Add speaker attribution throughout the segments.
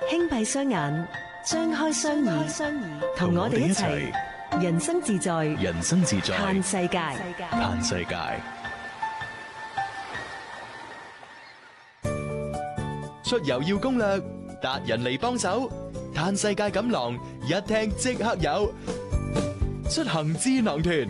Speaker 1: 輕閉雙眼，張開雙耳，同我哋一齊人生自在，
Speaker 2: 人生自在，
Speaker 1: 嘆世界，
Speaker 2: 嘆世界。出遊要攻略，達人嚟幫手，嘆世界錦囊一聽即刻有，出行智囊團。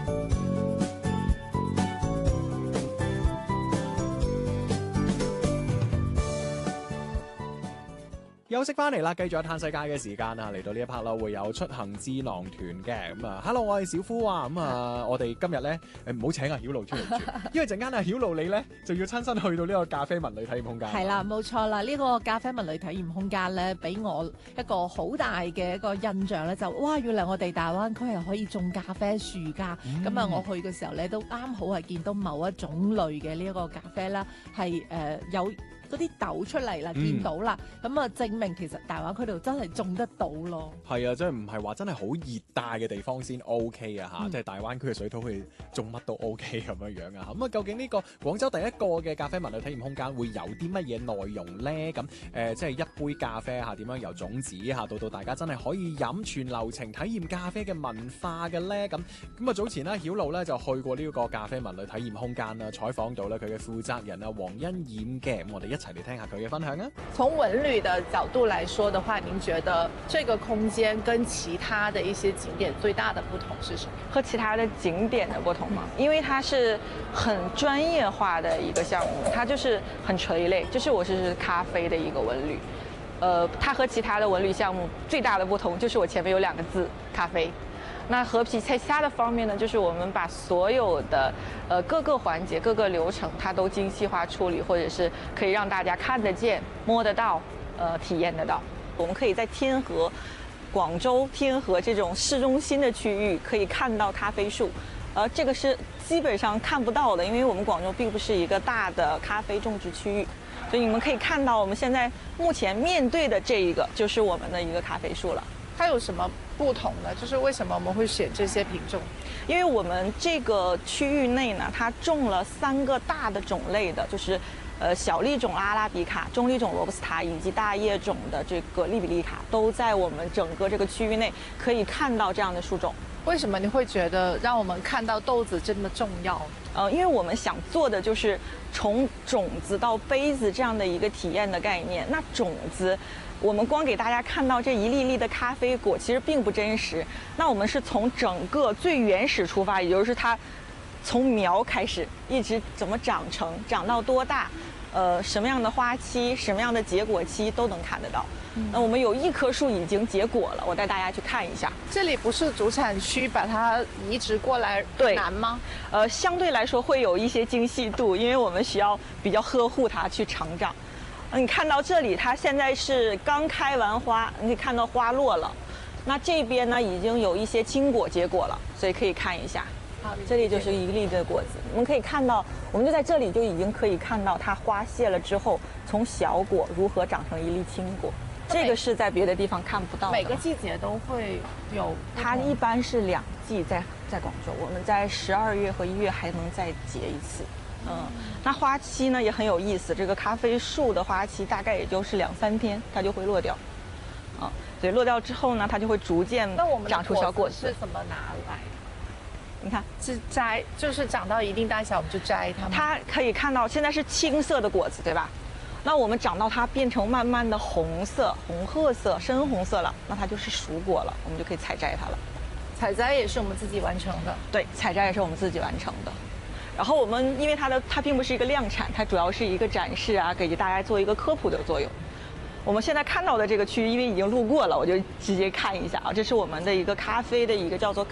Speaker 3: 休息翻嚟啦，繼續有嘆世界嘅時間啊！嚟到呢一 part 啦，會有出行智囊團嘅咁啊。Hello， 我係小夫啊。咁啊，我哋今日咧唔好請阿曉露出嚟住，因為陣間阿曉露你咧就要親身去到呢個咖啡文旅體驗空間。
Speaker 4: 係啦，冇錯啦，呢個咖啡文旅體驗空間咧，俾我一個好大嘅一個印象咧，就哇，原來我哋大灣區係可以種咖啡樹㗎。咁啊，我去嘅時候咧，都啱好係見到某一種類嘅呢一個咖啡啦，係有嗰啲豆出嚟啦，見到啦，咁啊證明其實大灣區度真係種得到咯。
Speaker 3: 係啊，即係唔係話真係好熱帶嘅地方先 OK 啊嚇，即係大灣區嘅水土去種乜都 OK 咁樣樣啊。咁啊，究竟呢個廣州第一個嘅咖啡文旅體驗空間會有啲乜嘢內容咧？咁即係一杯咖啡嚇點樣由種子嚇到大家真係可以飲全流程體驗咖啡嘅文化嘅咧？咁啊早前咧曉露咧就去過呢個咖啡文旅體驗空間啦，採訪到咧佢嘅負責人啊黃欣燕嘅，咁我哋一齊嚟聽下佢嘅分享啊！
Speaker 5: 從文旅的角度來說的話，您覺得這個空間跟其他的一些景點最大的不同是什麼？
Speaker 6: 和其他的景點的不同嘛，因為它是很專業化的一個項目，它就是很垂類，就是我是咖啡的一個文旅。它和其他的文旅項目最大的不同就是我前面有兩個字咖啡。那和其他的方面呢，就是我們把所有的各個環節、各個流程，它都精細化處理，或者是可以讓大家看得見、摸得到、體驗得到。我們可以在天河、廣州天河這種市中心的區域可以看到咖啡樹，這個是基本上看不到的，因為我們廣州並不是一個大的咖啡種植區域，所以你們可以看到我們現在目前面對的這一個就是我們的一個咖啡樹了。
Speaker 5: 它有什麼不同呢？就是為什麼我們會選這些品種？
Speaker 6: 因為我們這個區域內呢，它種了3個大的種類的，就是小粒種阿拉比卡、中粒種羅布斯塔以及大葉種的這個利比利卡，都在我們整個這個區域內可以看到這樣的樹種。
Speaker 5: 為什麼你會覺得讓我們看到豆子這麼重要？
Speaker 6: 因為我們想做的就是從種子到杯子這樣的一個體驗的概念。那種子，我們光給大家看到這一粒粒的咖啡果，其實並不真實。那我們是從整個最原始出發，也就是它從苗開始，一直怎麼長成，長到多大，什麼樣的花期，什麼樣的結果期都能看得到。那我們有1棵樹已經結果了，我帶大家去看一下。
Speaker 5: 這裡不是主產區，把它移植過來難嗎？
Speaker 6: 相對來說會有一些精細度，因為我們需要比較呵護它去成長。你看到這裡，它現在是剛開完花，你可以看到花落了。那這邊呢，已經有一些青果結果了，所以可以看一下。好，這裡就是一粒的果子，我們可以看到，我們就在這裡就已經可以看到它花謝了之後，從小果如何長成一粒青果。這個是在別的地方看不到的。
Speaker 5: 每個季節都會有，
Speaker 6: 它一般是2季在廣州，我們在12月和1月還能再結一次。那花期呢也很有意思，這個咖啡樹的花期大概也就是2、3天，它就會落掉。所以落掉之後呢，它就會逐漸長出小果子。
Speaker 5: 是怎麼拿來？
Speaker 6: 你看，
Speaker 5: 是摘，就是長到一定大小我們就摘它嗎？
Speaker 6: 它可以看到現在是青色的果子，對吧？那我們長到它變成慢慢的紅色、紅褐色、深紅色了，那它就是熟果了，我們就可以採摘它了。
Speaker 5: 採摘也是我們自己完成的。
Speaker 6: 對，採摘也是我們自己完成的。然後我們因為它並不是一個量產，它主要是一個展示啊，給大家做一個科普的作用。我們現在看到的這個區域，因為已經路過了，我就直接看一下啊，這是我們的一個咖啡的一個叫做